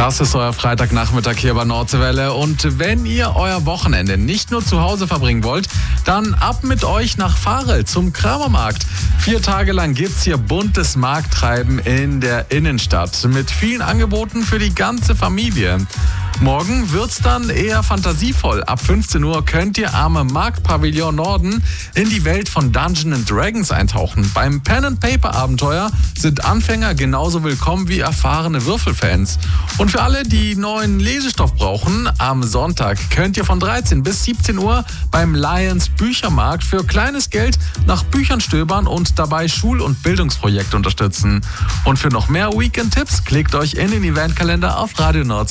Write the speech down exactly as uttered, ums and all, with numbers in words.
Das ist euer Freitagnachmittag hier bei Nordseewelle. Und wenn ihr euer Wochenende nicht nur zu Hause verbringen wollt, dann ab mit euch nach Varel zum Kramermarkt. Vier Tage lang gibt's hier buntes Markttreiben in der Innenstadt mit vielen Angeboten für die ganze Familie. Morgen wird's dann eher fantasievoll. Ab fünfzehn Uhr könnt ihr am Marktpavillon Norden in die Welt von Dungeons and Dragons eintauchen. Beim Pen-and-Paper-Abenteuer sind Anfänger genauso willkommen wie erfahrene Würfelfans. Und für alle, die neuen Lesestoff brauchen, am Sonntag könnt ihr von dreizehn bis siebzehn Uhr beim Lions Büchermarkt für kleines Geld nach Büchern stöbern und dabei Schul- und Bildungsprojekte unterstützen. Und für noch mehr Weekend-Tipps klickt euch in den Eventkalender auf Radio Nord.